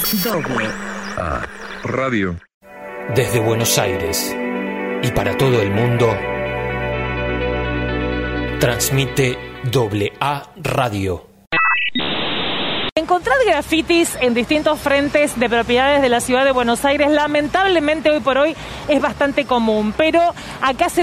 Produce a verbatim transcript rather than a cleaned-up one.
Doble A Radio. Desde Buenos Aires y para todo el mundo, transmite Doble A Radio. Encontrar grafitis en distintos frentes de propiedades de la ciudad de Buenos Aires, lamentablemente hoy por hoy es bastante común, pero acá se